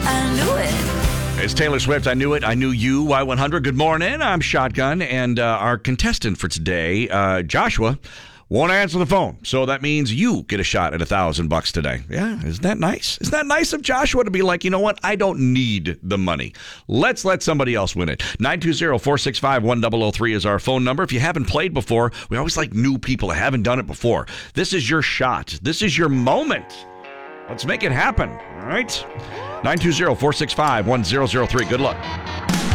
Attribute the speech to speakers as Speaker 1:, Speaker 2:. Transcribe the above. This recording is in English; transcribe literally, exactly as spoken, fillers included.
Speaker 1: I knew it.
Speaker 2: It's Taylor Swift. I knew it. I knew you. Y one hundred. Good morning. I'm Shotgun, and uh, our contestant for today, uh, Joshua, won't answer the phone. So that means you get a shot at a thousand bucks today. Yeah, isn't that nice? Isn't that nice of Joshua to be like, you know what? I don't need the money. Let's let somebody else win it. nine two zero, four six five, one zero zero three is our phone number. If you haven't played before, we always like new people that haven't done it before. This is your shot. This is your moment. Let's make it happen. All right? nine two zero, four six five, one zero zero three. Good luck.